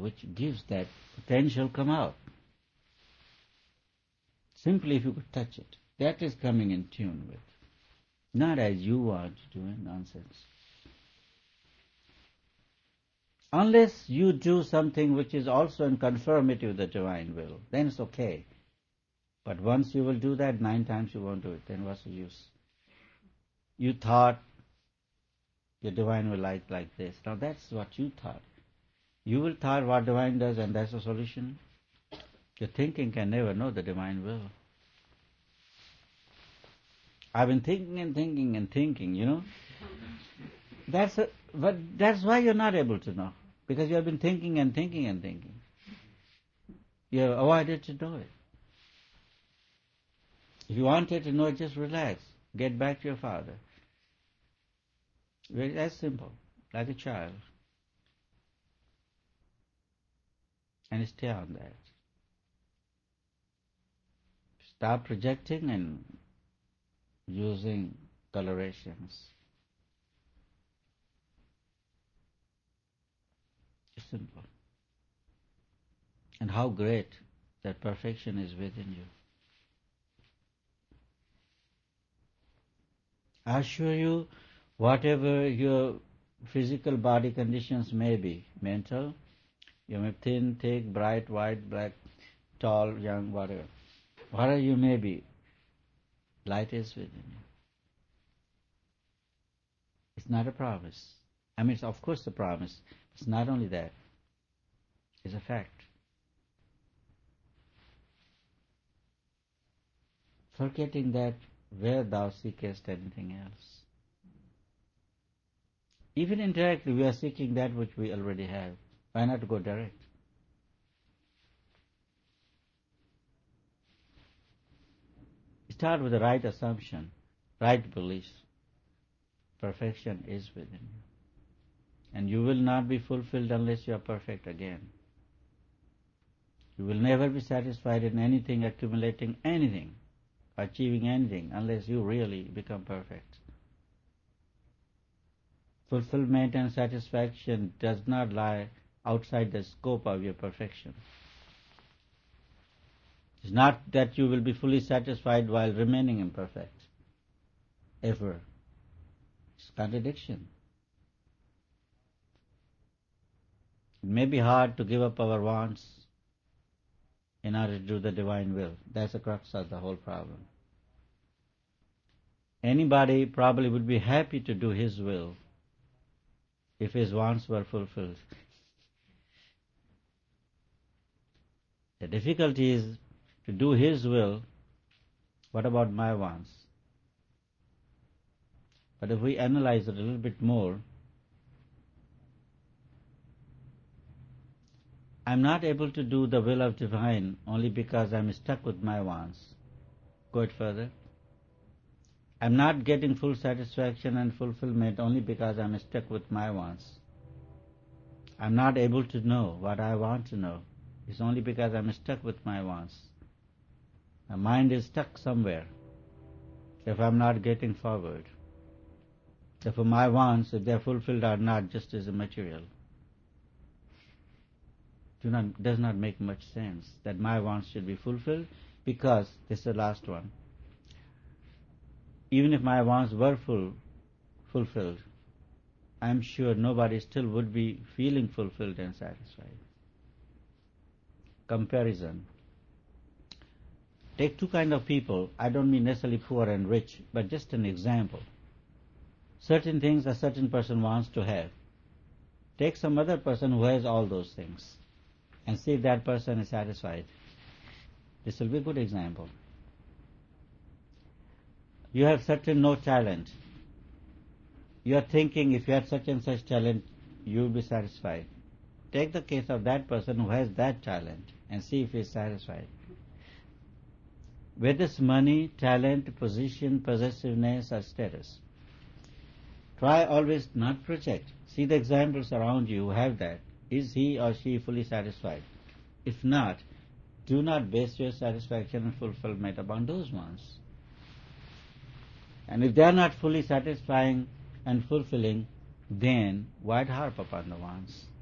which gives that potential come out. Simply if you could touch it. That is coming in tune with. Not as you want to do it, nonsense. Unless you do something which is also in conformity with the divine will, then it's okay. But once you will do that, 9 times you won't do it, then what's the use? You thought your divine will like this. Now that's what you thought. You will thought what divine does and that's the solution. Your thinking can never know the divine will. I've been thinking and thinking and thinking, you know. But that's why you're not able to know. Because you have been thinking and thinking and thinking. You have avoided to know it. If you wanted to know it, just relax. Get back to your Father. That's simple, like a child. And stay on that. Stop projecting and using colorations. It's simple. And how great that perfection is within you. I assure you, whatever your physical body conditions may be, mental, you may be thin, thick, bright, white, black, tall, young, whatever you may be, light is within you. It's not a promise. I mean, it's of course a promise. It's not only that. It's a fact. Forgetting that, where thou seekest anything else. Even indirectly, we are seeking that which we already have. Why not go direct? Start with the right assumption, right beliefs. Perfection is within you. And you will not be fulfilled unless you are perfect again. You will never be satisfied in anything, accumulating anything, achieving anything, unless you really become perfect. Fulfillment and satisfaction does not lie outside the scope of your perfection. It's not that you will be fully satisfied while remaining imperfect. Ever. It's contradiction. It may be hard to give up our wants in order to do the divine will. That's the crux of the whole problem. Anybody probably would be happy to do his will if his wants were fulfilled. The difficulty is to do his will, what about my wants? But if we analyze it a little bit more, I'm not able to do the will of divine only because I'm stuck with my wants. Go it further. I'm not getting full satisfaction and fulfillment only because I'm stuck with my wants. I'm not able to know what I want to know. It's only because I'm stuck with my wants. My mind is stuck somewhere if I'm not getting forward. Therefore my wants, if they're fulfilled or not, just as a material. Does not make much sense that my wants should be fulfilled, because this is the last one. Even if my wants were fulfilled, I'm sure nobody still would be feeling fulfilled and satisfied. Comparison. Take two kinds of people. I don't mean necessarily poor and rich, but just an example. Certain things a certain person wants to have. Take some other person who has all those things and see if that person is satisfied. This will be a good example. You have certain no talent. You are thinking if you had such and such talent, you will be satisfied. Take the case of that person who has that talent and see if he is satisfied. Whether it's money, talent, position, possessiveness or status. Try always not project. See the examples around you who have that. Is he or she fully satisfied? If not, do not base your satisfaction and fulfillment upon those ones. And if they are not fully satisfying and fulfilling, then why harp upon the ones?